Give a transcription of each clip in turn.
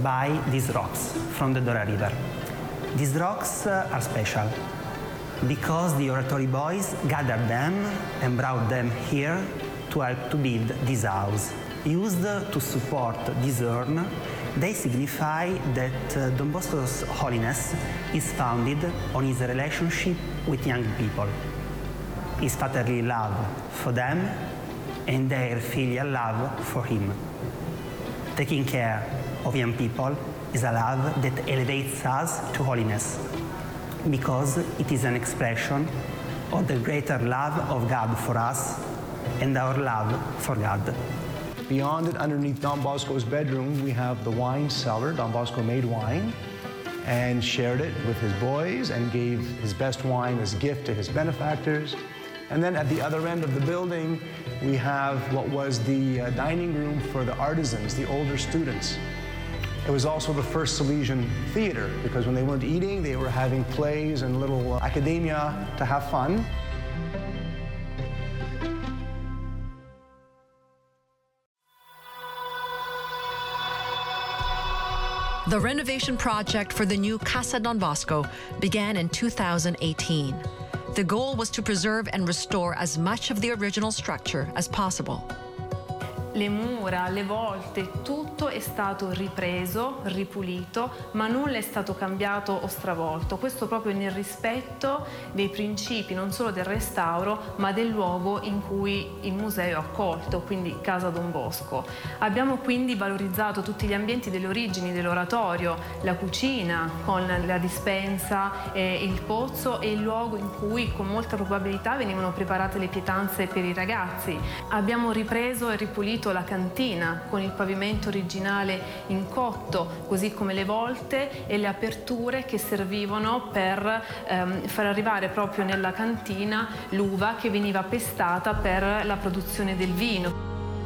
by these rocks from the Dora River. These rocks are special because the Oratory boys gathered them and brought them here to help to build this house. Used to support this urn, they signify that Don Bosco's holiness is founded on his relationship with young people, his fatherly love for them and their filial love for him. Taking care of young people is a love that elevates us to holiness, because it is an expression of the greater love of God for us and our love for God. Beyond it, underneath Don Bosco's bedroom, we have the wine cellar. Don Bosco made wine and shared it with his boys and gave his best wine as a gift to his benefactors. And then at the other end of the building, we have what was the dining room for the artisans, the older students. It was also the first Salesian theater, because when they weren't eating, they were having plays and little academia to have fun. The renovation project for the new Casa Don Bosco began in 2018. The goal was to preserve and restore as much of the original structure as possible. Le mura, le volte, tutto è stato ripreso, ripulito, ma nulla è stato cambiato o stravolto. Questo proprio nel rispetto dei principi non solo del restauro, ma del luogo in cui il museo è accolto, quindi Casa Don Bosco. Abbiamo quindi valorizzato tutti gli ambienti delle origini dell'oratorio, la cucina con la dispensa, il pozzo e il luogo in cui con molta probabilità venivano preparate le pietanze per i ragazzi. Abbiamo ripreso e ripulito la cantina con il pavimento originale in cotto, così come le volte e le aperture che servivano per far arrivare proprio nella cantina l'uva che veniva pestata per la produzione del vino.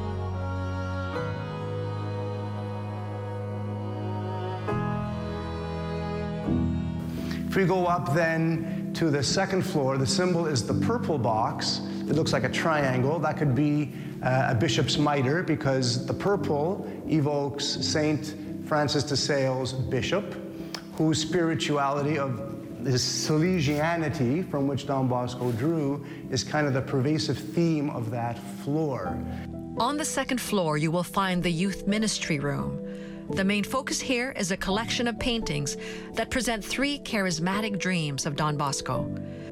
If we go up then to the second floor, the symbol is the purple box. It looks like a triangle. That could be a bishop's mitre, because the purple evokes Saint Francis de Sales, bishop, whose spirituality of his Salesianity, from which Don Bosco drew, is kind of the pervasive theme of that floor. On the second floor, you will find the youth ministry room. The main focus here is a collection of paintings that present three charismatic dreams of Don Bosco.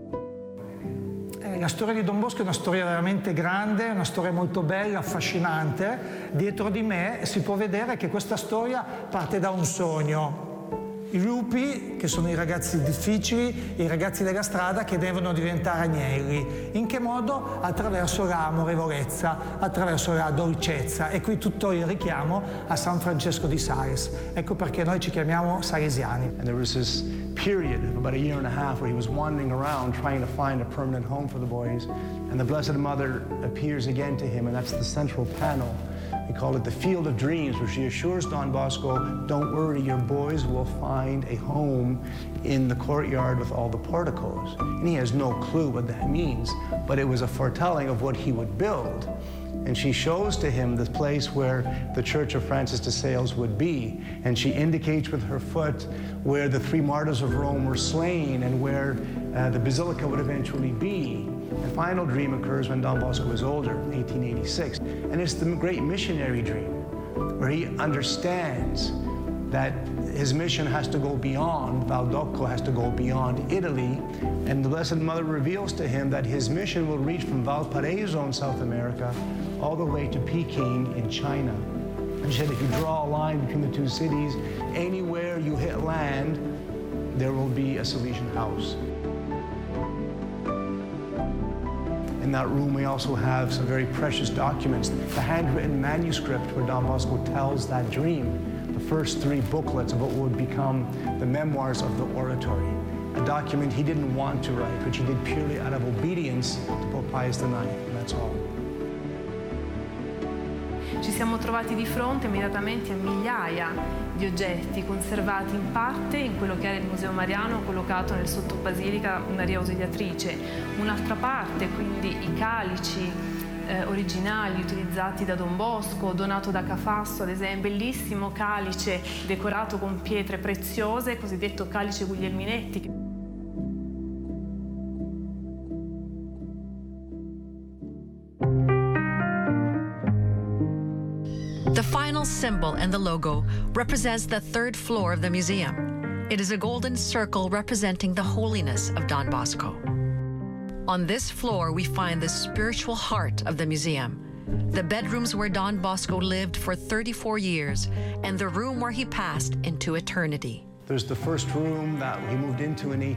La storia di Don Bosco è una storia veramente grande, una storia molto bella, affascinante. Dietro di me si può vedere che questa storia parte da un sogno. I lupi, che sono i ragazzi difficili, i ragazzi della strada che devono diventare agnelli. In che modo? Attraverso l'amorevole,zza, attraverso la dolcezza. E qui tutto il richiamo a San Francesco di Sales. Ecco perché noi ci chiamiamo salesiani. And there was this period of about a year and a half where he was wandering around trying to find a permanent home for the boys. And the Blessed Mother appears again to him, and that's the central panel. We call it the Field of Dreams, where she assures Don Bosco, don't worry, your boys will find a home in the courtyard with all the porticos. And he has no clue what that means, but it was a foretelling of what he would build. And she shows to him the place where the Church of Francis de Sales would be. And she indicates with her foot where the three martyrs of Rome were slain and where the basilica would eventually be. The final dream occurs when Don Bosco is older, 1886. And it's the great missionary dream, where he understands that his mission has to go beyond, Valdocco has to go beyond Italy. And the Blessed Mother reveals to him that his mission will reach from Valparaiso in South America all the way to Peking in China. And she said, if you draw a line between the two cities, anywhere you hit land, there will be a Salesian house. In that room, we also have some very precious documents. The handwritten manuscript where Don Bosco tells that dream. The first three booklets of what would become the memoirs of the oratory. A document he didn't want to write, which he did purely out of obedience to Pope Pius IX, and that's all. Ci siamo trovati di fronte immediatamente a migliaia di oggetti conservati in parte in quello che era il Museo Mariano collocato nel sottobasilica Maria Ausiliatrice, un'altra parte, quindi i calici originali utilizzati da Don Bosco, donato da Cafasso ad esempio, bellissimo calice decorato con pietre preziose, cosiddetto calice Guglielminetti. The final symbol and the logo represents the third floor of the museum. It is a golden circle representing the holiness of Don Bosco. On this floor, we find the spiritual heart of the museum, the bedrooms where Don Bosco lived for 34 years, and the room where he passed into eternity. There's the first room that he moved into in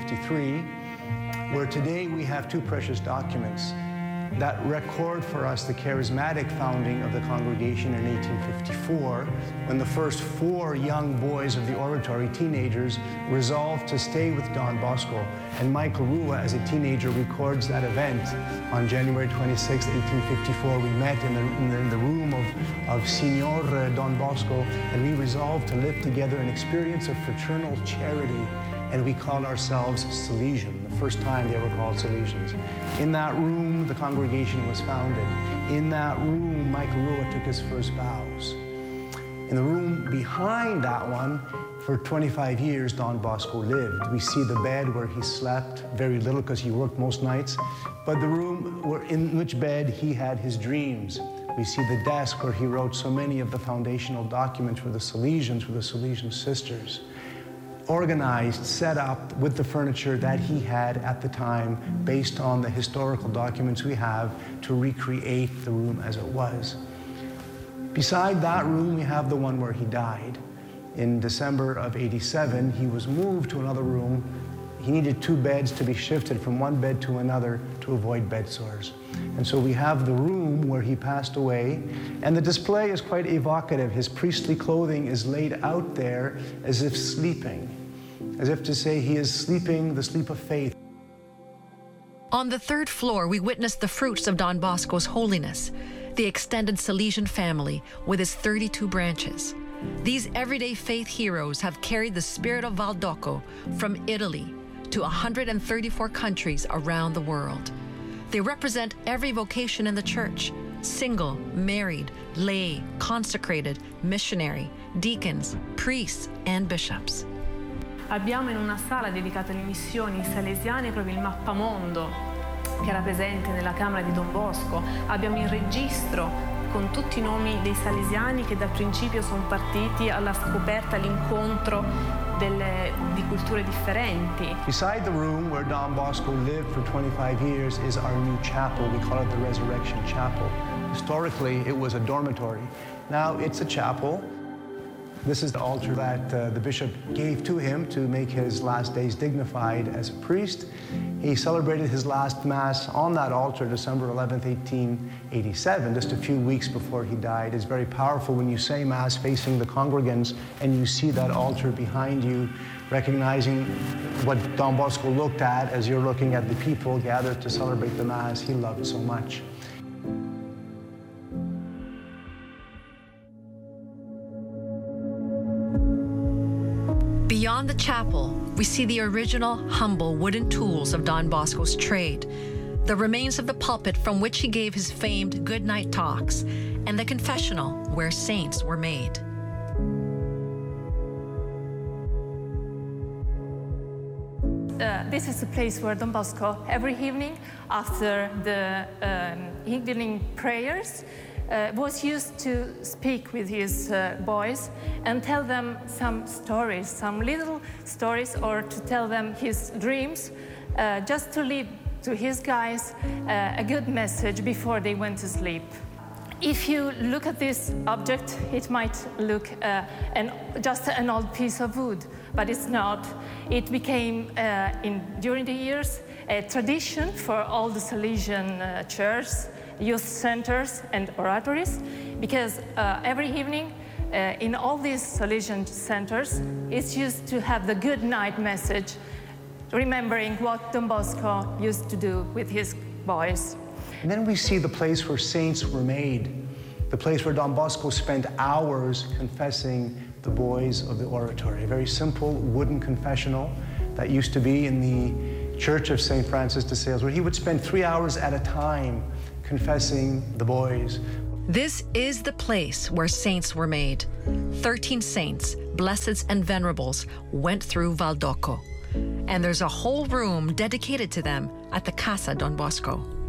1853, where today we have two precious documents that record for us the charismatic founding of the congregation in 1854, when the first 4 young boys of the oratory, teenagers, resolved to stay with Don Bosco. And Michael Rua, as a teenager, records that event on January 26, 1854. We met in the room of Signor Don Bosco, and we resolved to live together an experience of fraternal charity, and we called ourselves Salesian, the first time they were called Salesians. In that room, the congregation was founded. In that room, Michael Rua took his first vows. In the room behind that one, for 25 years, Don Bosco lived. We see the bed where he slept, very little because he worked most nights, but the room in which bed he had his dreams. We see the desk where he wrote so many of the foundational documents for the Salesians, for the Salesian sisters. Organized, set up with the furniture that he had at the time based on the historical documents we have to recreate the room as it was. Beside that room, we have the one where he died. In December of '87, he was moved to another room. He needed 2 beds to be shifted from one bed to another to avoid bed sores. And so we have the room where he passed away, and the display is quite evocative. His priestly clothing is laid out there as if sleeping, as if to say he is sleeping the sleep of faith. On the 3rd floor, we witness the fruits of Don Bosco's holiness, the extended Salesian family with its 32 branches. These everyday faith heroes have carried the spirit of Valdocco from Italy to 134 countries around the world. They represent every vocation in the church: single, married, lay, consecrated, missionary, deacons, priests, and bishops. Abbiamo in una sala dedicata alle missioni salesiane proprio il mappamondo che era presente nella camera di Don Bosco. Abbiamo il registro con tutti i nomi dei salesiani che dal principio sono partiti alla scoperta, all'incontro di culture differenti. Beside the room where Don Bosco lived for 25 years is our new chapel. We call it the Resurrection Chapel. Historically, it was a dormitory. Now it's a chapel. This is the altar that the bishop gave to him to make his last days dignified as a priest. He celebrated his last Mass on that altar, December 11th, 1887, just a few weeks before he died. It's very powerful when you say Mass facing the congregants and you see that altar behind you, recognizing what Don Bosco looked at as you're looking at the people gathered to celebrate the Mass he loved so much. Beyond the chapel, we see the original, humble wooden tools of Don Bosco's trade, the remains of the pulpit from which he gave his famed good night talks, and the confessional where saints were made. This is the place where Don Bosco, every evening after the evening prayers, was used to speak with his boys and tell them some stories, some little stories, or to tell them his dreams, just to leave to his guys a good message before they went to sleep. If you look at this object, it might look just an old piece of wood, but it's not. It became, during the years, a tradition for all the Salesian churches, youth centers, and oratories, because every evening in all these Salesian centers, it's used to have the good night message, remembering what Don Bosco used to do with his boys. And then we see the place where saints were made, the place where Don Bosco spent hours confessing the boys of the oratory. A very simple wooden confessional that used to be in the Church of St. Francis de Sales, where he would spend 3 hours at a time confessing the boys. This is the place where saints were made. 13 saints, blesseds and venerables, went through Valdocco. And there's a whole room dedicated to them at the Casa Don Bosco.